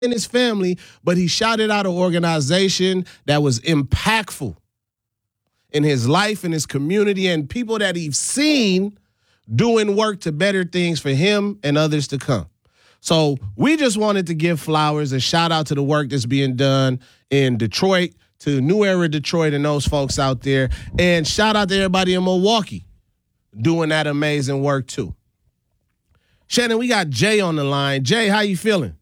and his family, but he shouted out an organization that was impactful in his life, in his community, and people that he's seen doing work to better things for him and others to come. So we just wanted to give flowers and shout out to the work that's being done in Detroit, to New Era Detroit and those folks out there. And shout out to everybody in Milwaukee doing that amazing work too. Shannon, we got Jay on the line. Jay, how you feeling?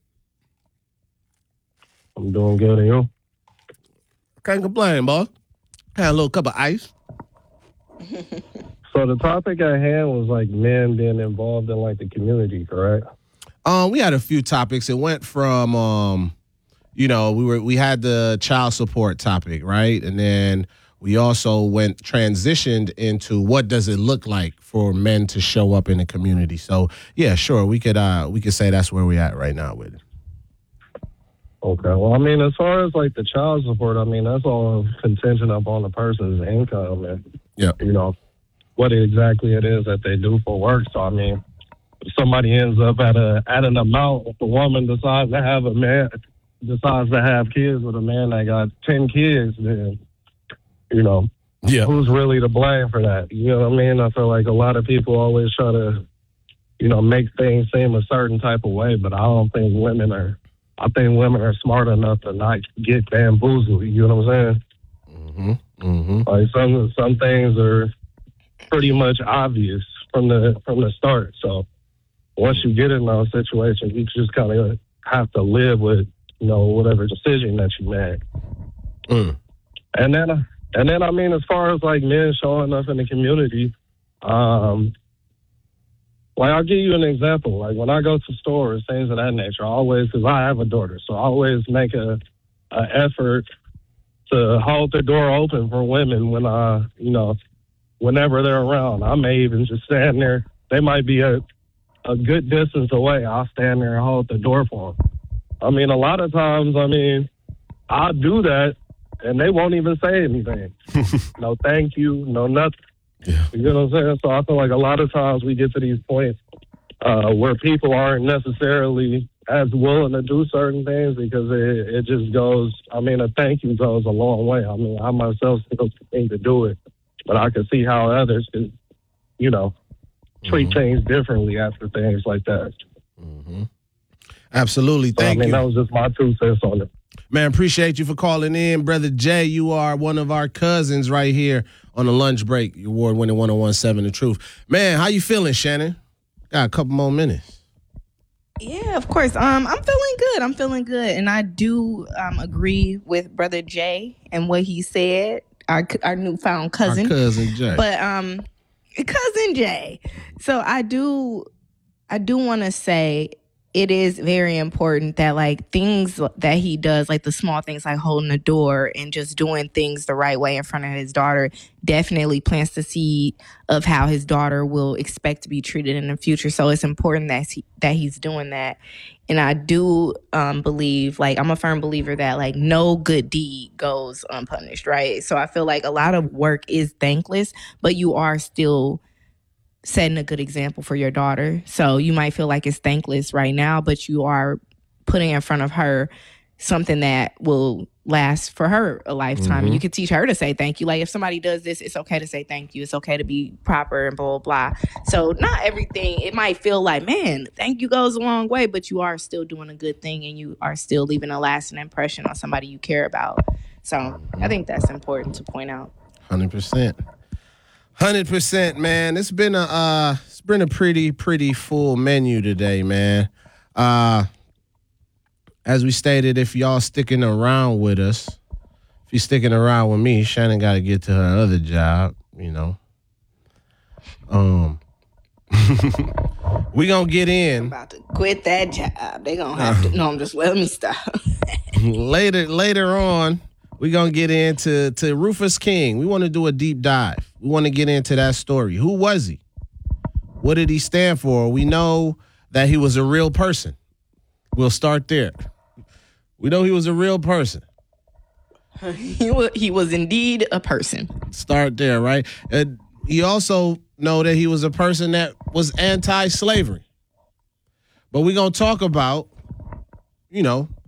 I'm doing good, and you? Can't complain, boy. Had a little cup of ice. So the topic at hand was like men being involved in like the community, correct? We had a few topics. It went from we had the child support topic, right? And then we also transitioned into what does it look like for men to show up in the community. So yeah, sure, we could say that's where we're at right now with it. Okay. Well, I mean, as far as like the child support, I mean, that's all contingent upon the person's income and what exactly it is that they do for work. So I mean, if somebody ends up at an amount, if a woman decides to have kids with a man that got 10 kids, then who's really to blame for that? You know what I mean? I feel like a lot of people always try to make things seem a certain type of way, but I don't think women are. I think women are smart enough to not get bamboozled. You know what I'm saying? Mm-hmm. Mm-hmm. Like some things are pretty much obvious from the start. So once you get in those situations, you just kind of have to live with whatever decision that you made. Mm. And then I mean, as far as like men showing up in the community, like, I'll give you an example. Like, when I go to stores, things of that nature, because I have a daughter, so I always make an effort to hold the door open for women when whenever they're around. I may even just stand there. They might be a good distance away. I'll stand there and hold the door for them. I mean, a lot of times, I'll do that, and they won't even say anything. No thank you, no nothing. Yeah. You know what I'm saying? So I feel like a lot of times we get to these points where people aren't necessarily as willing to do certain things because it just goes, a thank you goes a long way. I mean, I myself still think to do it, but I can see how others can, treat things differently after things like that. Mm-hmm. Absolutely. Thank you. That was just my 2 cents on it. Man, appreciate you for calling in. Brother Jay, you are one of our cousins right here on the lunch break. Award-winning 101.7 The Truth. Man, how you feeling, Shannon? Got a couple more minutes. Yeah, of course. I'm feeling good. And I do agree with Brother Jay and what he said, our newfound cousin. Our cousin Jay. But cousin Jay. So I do want to say it is very important that like things that he does, like the small things like holding the door and just doing things the right way in front of his daughter, definitely plants the seed of how his daughter will expect to be treated in the future. So it's important that he's doing that. And I do believe, like, I'm a firm believer that like no good deed goes unpunished, right? So I feel like a lot of work is thankless, but you are still setting a good example for your daughter. So you might feel like it's thankless right now, but you are putting in front of her something that will last for her a lifetime. Mm-hmm. And you can teach her to say thank you. Like, if somebody does this, it's okay to say thank you. It's okay to be proper and blah, blah, blah. So not everything, it might feel like, man, thank you goes a long way, but you are still doing a good thing and you are still leaving a lasting impression on somebody you care about. So I think that's important to point out. 100%. 100%, man. It's been a pretty full menu today, man. As we stated, if y'all sticking around with us, if you're sticking around with me, Shannon got to get to her other job, we gonna get in. I'm about to quit that job. They gonna have to. No, let me stop. Later on, we gonna get into Rufus King. We want to do a deep dive. We want to get into that story. Who was he? What did he stand for? We know that he was a real person. We'll start there. We know he was a real person. He was indeed a person. Start there, right? And you also know that he was a person that was anti-slavery. But we're going to talk about,